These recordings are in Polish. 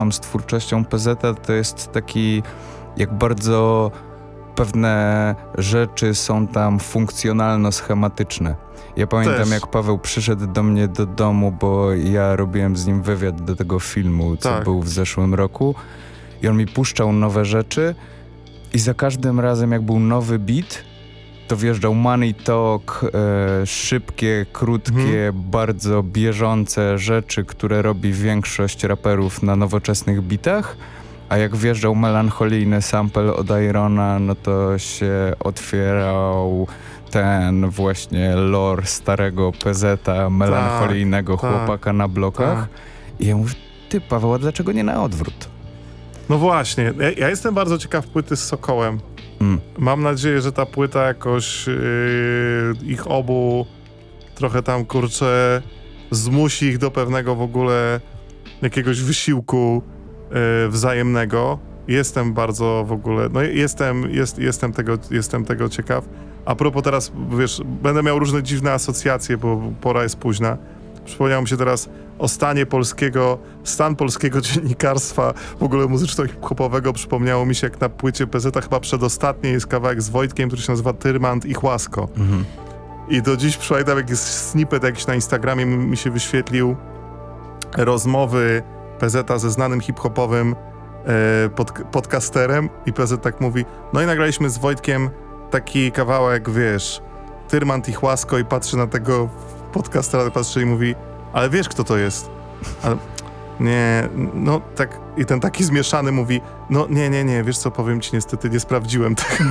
mam z twórczością PZ, to jest taki, jak bardzo pewne rzeczy są tam funkcjonalno-schematyczne. Ja pamiętam, jak Paweł przyszedł do mnie do domu, bo ja robiłem z nim wywiad do tego filmu, co był w zeszłym roku, i on mi puszczał nowe rzeczy i za każdym razem, jak był nowy beat, to wjeżdżał money talk, szybkie, krótkie, bardzo bieżące rzeczy, które robi większość raperów na nowoczesnych bitach, a jak wjeżdżał melancholijny sample od Irona, no to się otwierał ten właśnie lore starego PZ-a, melancholijnego chłopaka na blokach. I ja mówię, ty Paweł, a dlaczego nie na odwrót? No właśnie, ja jestem bardzo ciekaw płyty z Sokołem. Mam nadzieję, że ta płyta jakoś ich obu trochę tam, kurczę, zmusi ich do pewnego w ogóle jakiegoś wysiłku wzajemnego. Jestem bardzo w ogóle, no jestem tego ciekaw. A propos teraz, wiesz, będę miał różne dziwne asocjacje, bo pora jest późna. Przypomniał mi się teraz o stan polskiego dziennikarstwa, w ogóle muzyczno-hip-hopowego. Przypomniało mi się, jak na płycie PZ chyba przedostatniej jest kawałek z Wojtkiem, który się nazywa Tyrmand i Chłasko. I do dziś pamiętam, jak jest snippet jakiś na Instagramie mi się wyświetlił rozmowy PZ-a ze znanym hip-hopowym podcasterem i PZ tak mówi, no i nagraliśmy z Wojtkiem taki kawałek, wiesz, Tyrmand i Chłasko, i patrzy na tego podcastera, patrzy i mówi, ale wiesz, kto to jest? Ale, nie, no tak, i ten taki zmieszany mówi, no nie, wiesz co, powiem ci, niestety nie sprawdziłem tego.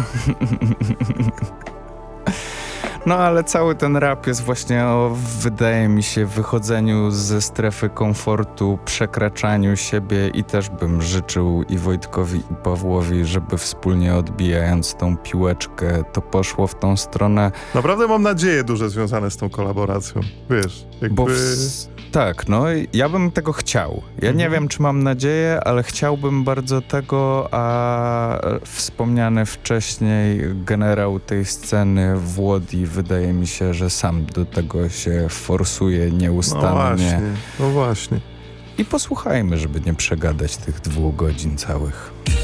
No ale cały ten rap jest właśnie o, wydaje mi się, wychodzeniu ze strefy komfortu, przekraczaniu siebie, i też bym życzył i Wojtkowi, i Pawłowi, żeby wspólnie odbijając tą piłeczkę, to poszło w tą stronę. Naprawdę mam nadzieje duże związane z tą kolaboracją, wiesz, jakby... Tak, no ja bym tego chciał. Ja nie wiem, czy mam nadzieję, ale chciałbym bardzo tego, a wspomniany wcześniej generał tej sceny Włodi, wydaje mi się, że sam do tego się forsuje nieustannie. No właśnie. I posłuchajmy, żeby nie przegadać tych 2 godzin całych.